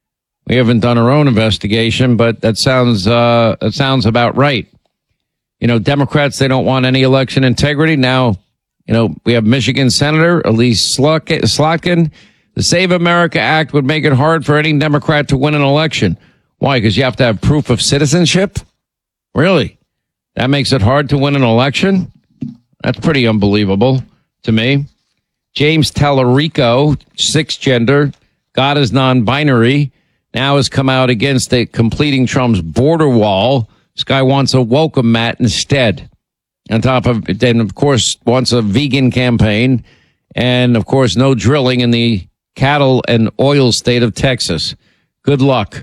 We haven't done our own investigation, but that sounds, uh, that sounds about right. You know, Democrats, they don't want any election integrity. Now, you know, we have Michigan Senator Elise Slotkin. The Save America Act would make it hard for any Democrat to win an election. Why? Because you have to have proof of citizenship? Really? That makes it hard to win an election? That's pretty unbelievable to me. James Tallarico, cisgender, God is non-binary, now has come out against the completing Trump's border wall. This guy wants a welcome mat instead. On top of it, then, of course, wants a vegan campaign. And, of course, no drilling in the cattle and oil state of Texas. Good luck.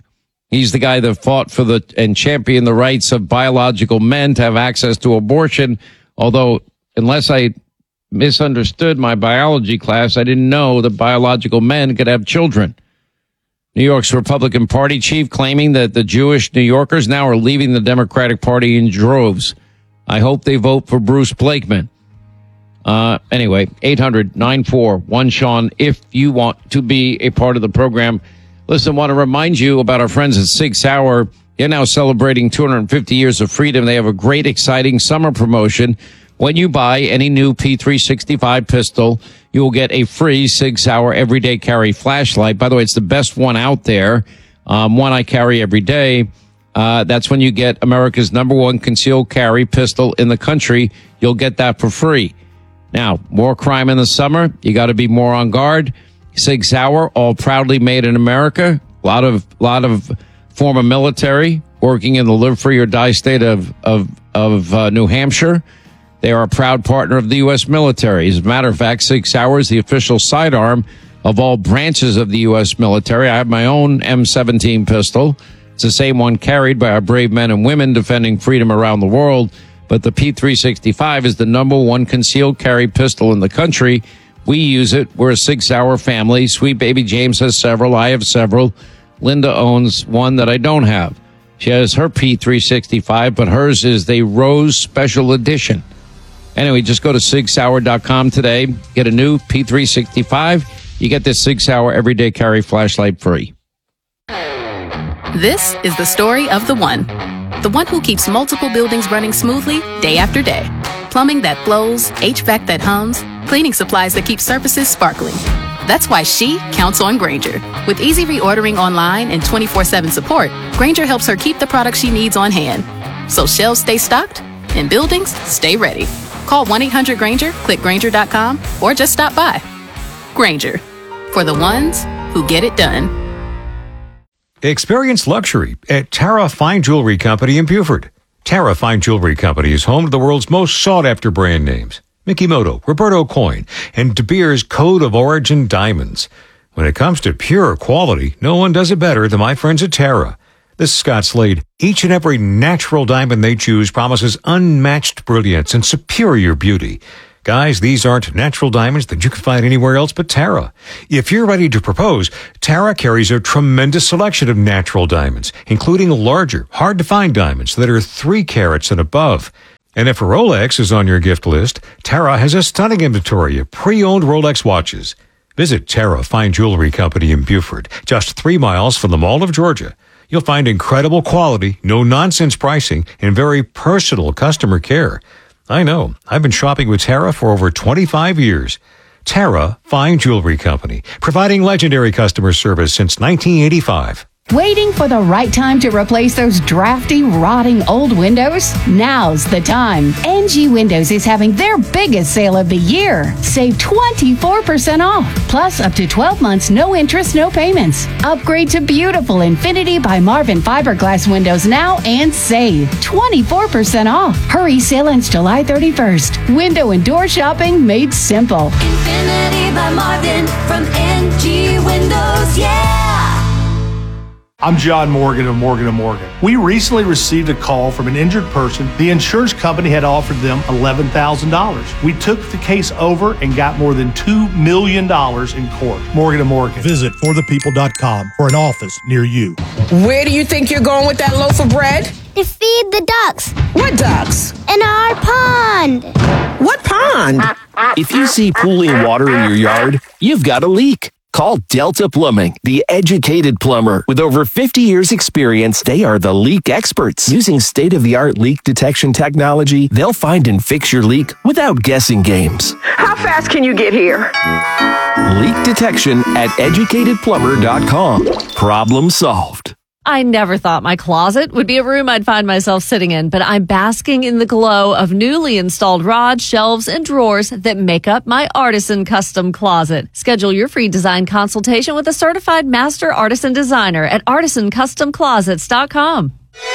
He's the guy that fought for the and championed the rights of biological men to have access to abortion. Although, unless I misunderstood my biology class, I didn't know that biological men could have children. New York's Republican Party chief claiming that the Jewish New Yorkers now are leaving the Democratic Party in droves. I hope they vote for Bruce Blakeman. Uh, anyway, eight hundred nine four one Sean if you want to be a part of the program. Listen, I want to remind you about our friends at Sig Sauer. They're now celebrating two hundred fifty years of freedom. They have a great, exciting summer promotion. When you buy any new P three sixty-five pistol, you will get a free Sig Sauer everyday carry flashlight. By the way, it's the best one out there, um, one I carry every day. Uh, that's when you get America's number one concealed carry pistol in the country. You'll get that for free. Now, more crime in the summer. You got to be more on guard. Sig Sauer, all proudly made in America. A lot of, lot of former military working in the live free or die state of, of, of uh, New Hampshire. They are a proud partner of the U S military. As a matter of fact, Sig Sauer is the official sidearm of all branches of the U S military. I have my own M seventeen pistol. It's the same one carried by our brave men and women defending freedom around the world. But the P three sixty-five is the number one concealed carry pistol in the country. We use it. We're a Sig Sauer family. Sweet baby James has several. I have several. Linda owns one that I don't have. She has her P three sixty-five, but hers is the Rose Special Edition. Anyway, just go to sig sauer dot com today. Get a new P three sixty-five. You get this Sig Sauer everyday carry flashlight free. This is the story of the one. The one who keeps multiple buildings running smoothly day after day. Plumbing that flows, H V A C that hums, cleaning supplies that keep surfaces sparkling. That's why she counts on Grainger. With easy reordering online and twenty-four seven support, Grainger helps her keep the products she needs on hand. So shelves stay stocked and buildings stay ready. Call one eight hundred Grainger, click Grainger dot com, or just stop by. Grainger, for the ones who get it done. Experience luxury at Tara Fine Jewelry Company in Beaufort. Tara Fine Jewelry Company is home to the world's most sought-after brand names. Mikimoto, Roberto Coin, and De Beers Code of Origin Diamonds. When it comes to pure quality, no one does it better than my friends at Tara. This is Scott Slade. Each and every natural diamond they choose promises unmatched brilliance and superior beauty. Guys, these aren't natural diamonds that you can find anywhere else but Tara. If you're ready to propose, Tara carries a tremendous selection of natural diamonds, including larger, hard-to-find diamonds that are three carats and above. And if a Rolex is on your gift list, Tara has a stunning inventory of pre-owned Rolex watches. Visit Tara Fine Jewelry Company in Beaufort, just three miles from the Mall of Georgia. You'll find incredible quality, no-nonsense pricing, and very personal customer care. I know. I've been shopping with Tara for over twenty-five years. Tara Fine Jewelry Company, providing legendary customer service since nineteen eighty-five. Waiting for the right time to replace those drafty, rotting old windows? Now's the time. N G Windows is having their biggest sale of the year. Save twenty-four percent off, plus up to twelve months, no interest, no payments. Upgrade to beautiful Infinity by Marvin fiberglass windows now and save twenty-four percent off. Hurry, sale ends July thirty-first. Window and door shopping made simple. Infinity by Marvin from N G Windows, yeah! I'm John Morgan of Morgan and Morgan. We recently received a call from an injured person. The insurance company had offered them eleven thousand dollars. We took the case over and got more than two million dollars in court. Morgan and Morgan. Visit for the people dot com for an office near you. Where do you think you're going with that loaf of bread? To feed the ducks. What ducks? In our pond. What pond? If you see pooling water in your yard, you've got a leak. Call Delta Plumbing, the educated plumber. With over fifty years experience, they are the leak experts. Using state-of-the-art leak detection technology, they'll find and fix your leak without guessing games. How fast can you get here? Leak detection at educated plumber dot com. Problem solved. I never thought my closet would be a room I'd find myself sitting in, but I'm basking in the glow of newly installed rods, shelves, and drawers that make up my Artisan Custom Closet. Schedule your free design consultation with a certified master artisan designer at artisan custom closets dot com.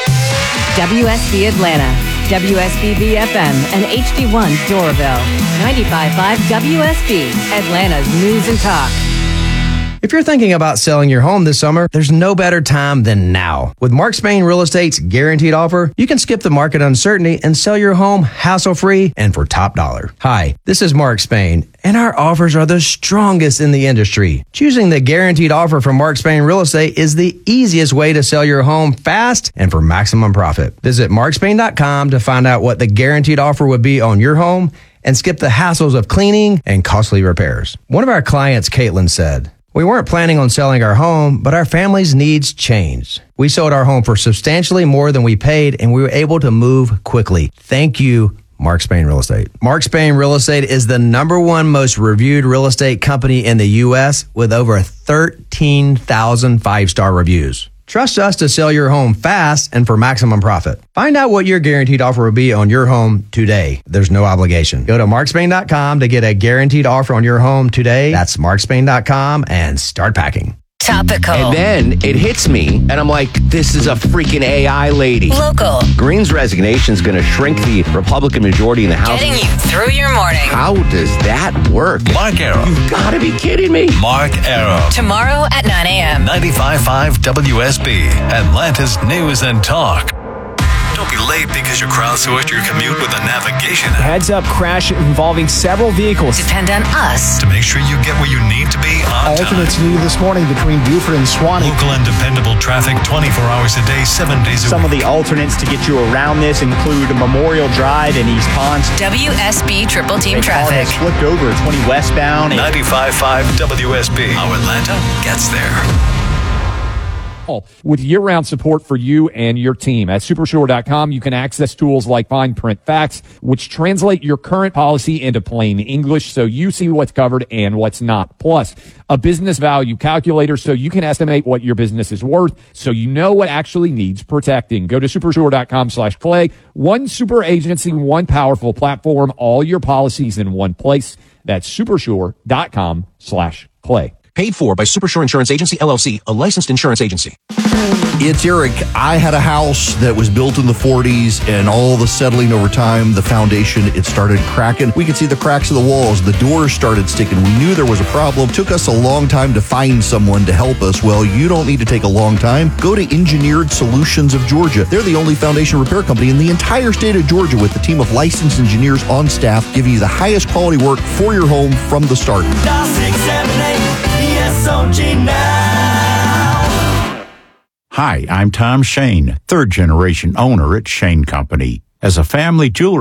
W S B Atlanta, W S B B F M, and H D one Doraville. ninety-five point five W S B, Atlanta's News and Talk. If you're thinking about selling your home this summer, there's no better time than now. With Mark Spain Real Estate's guaranteed offer, you can skip the market uncertainty and sell your home hassle-free and for top dollar. Hi, this is Mark Spain, and our offers are the strongest in the industry. Choosing the guaranteed offer from Mark Spain Real Estate is the easiest way to sell your home fast and for maximum profit. Visit mark spain dot com to find out what the guaranteed offer would be on your home and skip the hassles of cleaning and costly repairs. One of our clients, Caitlin, said, "We weren't planning on selling our home, but our family's needs changed. We sold our home for substantially more than we paid, and we were able to move quickly. Thank you, Mark Spain Real Estate." Mark Spain Real Estate is the number one most reviewed real estate company in the U S with over thirteen thousand five-star reviews. Trust us to sell your home fast and for maximum profit. Find out what your guaranteed offer will be on your home today. There's no obligation. Go to mark spain dot com to get a guaranteed offer on your home today. That's mark spain dot com and start packing. Topical. And then it hits me, and I'm like, this is a freaking A I lady. Local. Green's resignation is going to shrink the Republican majority in the House. Getting you through your morning. How does that work? Mark Arrow. You've got to be kidding me. Mark Arrow. Tomorrow at nine a.m. ninety-five point five W S B, Atlanta's News and Talk. Don't be late because you crowdsourced your commute with a navigation app. Heads up crash involving several vehicles. Depend on us to make sure you get where you need to be on Alternates time. new this morning between Buford and Swanee. Local and dependable traffic twenty-four hours a day, seven days a Some week. of the alternates to get you around this include Memorial Drive and East Ponce. W S B Triple Team Traffic. Flipped over twenty westbound. ninety-five point five W S B. How Atlanta gets there. With year-round support for you and your team. At supershore dot com, you can access tools like Fine Print Facts, which translate your current policy into plain English so you see what's covered and what's not. Plus, a business value calculator so you can estimate what your business is worth so you know what actually needs protecting. Go to supershore dot com slash clay. One super agency, one powerful platform, all your policies in one place. That's supershore dot com slash clay. Paid for by Supershore Insurance Agency, L L C, a licensed insurance agency. It's Eric. I had a house that was built in the forties, and all the settling over time, the foundation, it started cracking. We could see the cracks of the walls. The doors started sticking. We knew there was a problem. Took us a long time to find someone to help us. Well, you don't need to take a long time. Go to Engineered Solutions of Georgia. They're the only foundation repair company in the entire state of Georgia with a team of licensed engineers on staff giving you the highest quality work for your home from the start. Hi, I'm Tom Shane, third generation owner at Shane Company. As a family jeweler